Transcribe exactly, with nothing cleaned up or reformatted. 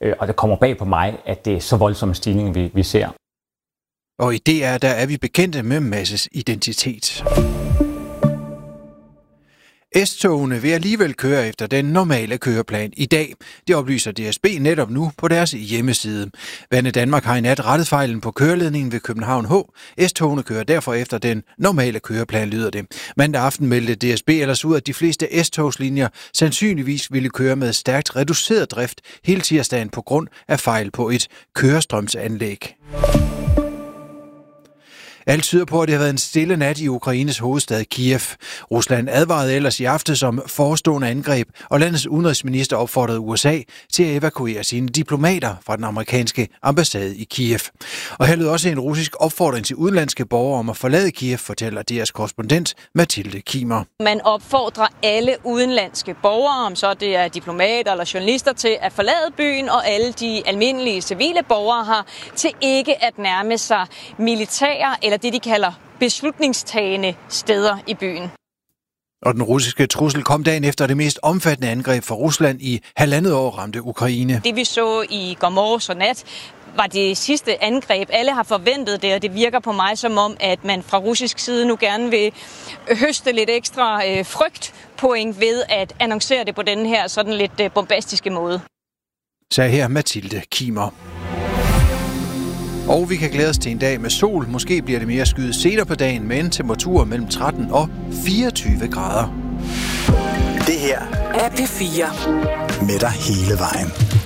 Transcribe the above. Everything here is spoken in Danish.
og det kommer bag på mig, at det er så voldsom en stigning, vi, vi ser. Og i D R, der er vi bekendte med Masses identitet. S-togene vil alligevel køre efter den normale køreplan i dag. Det oplyser D S B netop nu på deres hjemmeside. Vande Danmark har i nat rettet fejlen på køreledningen ved København H. S-togene kører derfor efter den normale køreplan, lyder det. Mandag aften meldte D S B ellers ud, at de fleste S-togslinjer sandsynligvis ville køre med stærkt reduceret drift hele tirsdagen på grund af fejl på et kørestrømsanlæg. Alt tyder på, at det har været en stille nat i Ukraines hovedstad Kiev. Rusland advarede ellers i aftes om forestående angreb, og landets udenrigsminister opfordrede U S A til at evakuere sine diplomater fra den amerikanske ambassade i Kiev. Og her lød også en russisk opfordring til udenlandske borgere om at forlade Kiev, fortæller D R's korrespondent Mathilde Kimer. Man opfordrer alle udenlandske borgere, om så det er diplomater eller journalister, til at forlade byen, og alle de almindelige civile borgere har til ikke at nærme sig militære eller det, de kalder beslutningstagende steder i byen. Og den russiske trussel kom dagen efter det mest omfattende angreb fra Rusland i halvandet år ramte Ukraine. Det vi så i går morges og nat var det sidste angreb. Alle har forventet det, og det virker på mig som om, at man fra russisk side nu gerne vil høste lidt ekstra øh, frygtpoint ved at annoncere det på den her sådan lidt øh, bombastiske måde. Sagde her Mathilde Kimer. Og vi kan glæde os til en dag med sol. Måske bliver det mere skyet senere på dagen, med en temperatur mellem tretten og fireogtyve grader. Det her er P fire. Med dig hele vejen.